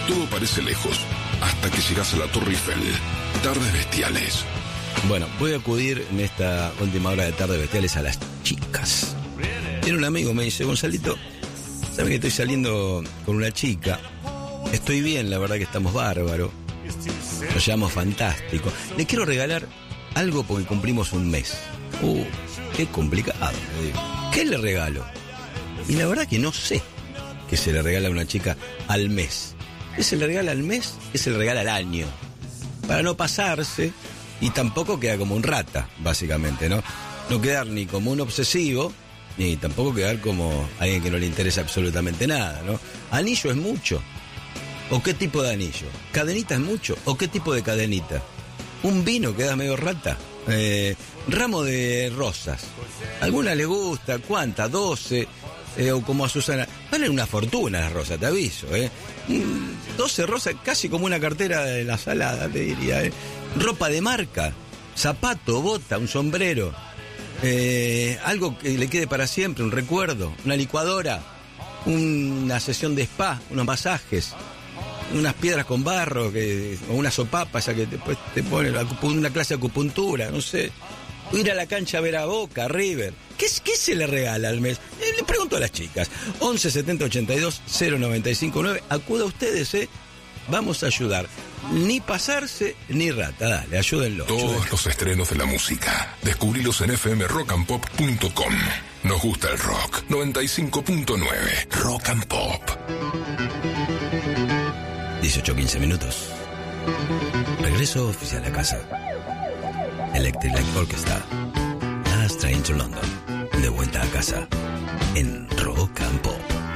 Todo parece lejos, hasta que llegas a la Torre Eiffel. Tardes Bestiales. Bueno, voy a acudir en esta última hora de Tardes Bestiales a las chicas. Tiene un amigo, me dice, Gonzalito, ¿sabes que estoy saliendo con una chica? Estoy bien, la verdad que estamos bárbaros. Nos llevamos fantástico. Le quiero regalar algo porque cumplimos un mes. Qué complicado, le digo. ¿Qué le regalo? Y la verdad que no sé qué se le regala a una chica al mes. ¿Qué se le regala al mes? ¿Qué se le regala al año? Para no pasarse y tampoco quedar como un rata, básicamente, ¿no? No quedar ni como un obsesivo, ni tampoco quedar como alguien que no le interesa absolutamente nada, ¿no? Anillo es mucho. ¿O qué tipo de anillo? ¿Cadenita es mucho? ¿O qué tipo de cadenita? ¿Un vino queda medio rata? Ramo de rosas. ¿Alguna le gusta? ¿Cuántas? 12. O como a Susana. Valen una fortuna las rosas, te aviso, 12 rosas, casi como una cartera de la salada, te diría, Ropa de marca, zapato, bota, un sombrero, algo que le quede para siempre, un recuerdo, una licuadora, una sesión de spa, unos masajes, unas piedras con barro, o una sopapa, esa que después te pone una clase de acupuntura, no sé. Ir a la cancha a ver a Boca, River. ¿Qué se le regala al mes? Le pregunto a las chicas. 11 70 82 095 9. Acuda a ustedes, Vamos a ayudar. Ni pasarse ni rata. Dale, ayúdenlo. Todos los estrenos de la música. Descubrilos en fmrockandpop.com. Nos gusta el rock. 95.9. Rock and Pop. 18-15 minutos. Regreso oficial a casa. Electric Light Orchestra, Last Train to London, de vuelta a casa, en Rock and Pop.